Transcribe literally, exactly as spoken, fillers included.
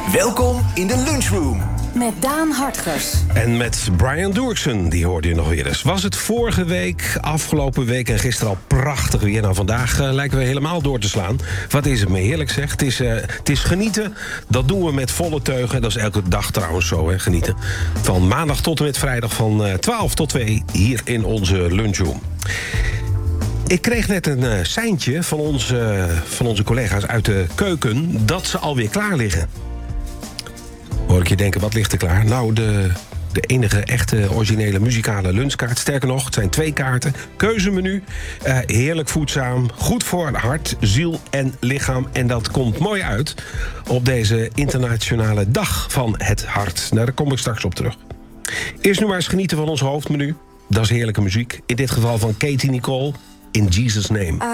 Welkom in de lunchroom. Met Daan Hartgers. En met Brian Doerksen, die hoorde je nog weer eens. Was het vorige week, afgelopen week en gisteren al prachtig weer. Nou, vandaag uh, lijken we helemaal door te slaan. Wat is het me heerlijk zeg. Het is, uh, het is genieten. Dat doen we met volle teugen. Dat is elke dag trouwens zo, hè, genieten. Van maandag tot en met vrijdag van uh, twaalf tot twee hier in onze lunchroom. Ik kreeg net een uh, seintje van onze, uh, van onze collega's uit de keuken dat ze alweer klaar liggen. Hoor ik je denken, wat ligt er klaar? Nou, de, de enige echte originele muzikale lunchkaart. Sterker nog, het zijn twee kaarten. Keuzemenu, uh, heerlijk voedzaam, goed voor hart, ziel en lichaam. En dat komt mooi uit op deze internationale dag van het hart. Nou, daar kom ik straks op terug. Eerst nu maar eens genieten van ons hoofdmenu. Dat is heerlijke muziek. In dit geval van Katie Nicole, In Jesus' Name.